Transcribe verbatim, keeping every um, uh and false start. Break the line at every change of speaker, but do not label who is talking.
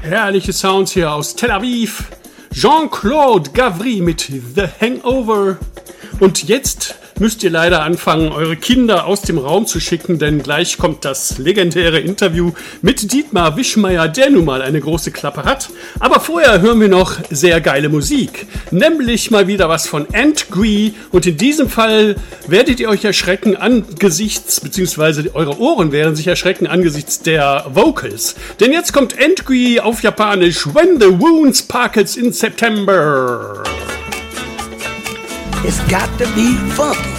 herrliche Sounds hier aus Tel Aviv. Jean-Claude Gavry mit The Hangover. Und jetzt müsst ihr leider anfangen, eure Kinder aus dem Raum zu schicken, denn gleich kommt das legendäre Interview mit Dietmar Wischmeyer, der nun mal eine große Klappe hat. Aber vorher hören wir noch sehr geile Musik, nämlich mal wieder was von Antgree. Und in diesem Fall werdet ihr euch erschrecken angesichts, beziehungsweise eure Ohren werden sich erschrecken angesichts der Vocals. Denn jetzt kommt Antgree auf Japanisch, When the Wound Sparkles in September.
It's got to be funky.